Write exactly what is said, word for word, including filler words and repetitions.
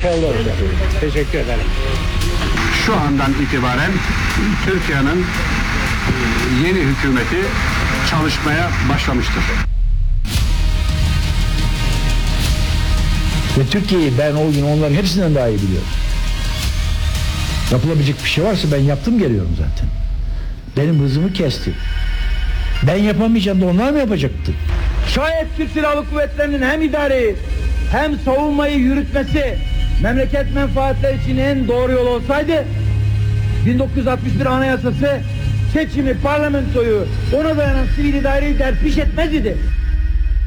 Başarılı olsun. Teşekkür ederim. Şu andan itibaren Türkiye'nin yeni hükümeti çalışmaya başlamıştır. Ve Türkiye'yi ben o gün onların hepsinden daha iyi biliyorum. Yapılabilecek bir şey varsa ben yaptım geliyorum zaten. Benim hızımı kesti. Ben yapamayacağım da onlar mı yapacaktı? Şayet Türk Silahlı Kuvvetleri'nin hem idareyi hem savunmayı yürütmesi memleket menfaatleri için en doğru yol olsaydı bin dokuz yüz altmış bir Anayasası seçimi, parlamentoyu, ona dayanan sivil idareyi derpiş etmez idi.